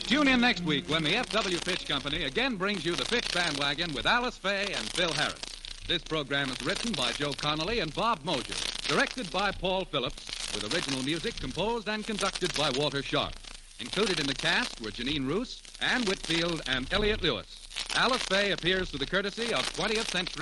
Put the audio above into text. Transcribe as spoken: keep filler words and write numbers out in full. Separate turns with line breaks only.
Tune in next week when the F W Fitch Company again brings you the Fitch Bandwagon with Alice Faye and Phil Harris. This program is written by Joe Connolly and Bob Mosier, directed by Paul Phillips, with original music composed and conducted by Walter Sharp. Included in the cast were Janine Roos, Ann Whitfield, and Elliott Lewis. Alice Faye appears through the courtesy of twentieth Century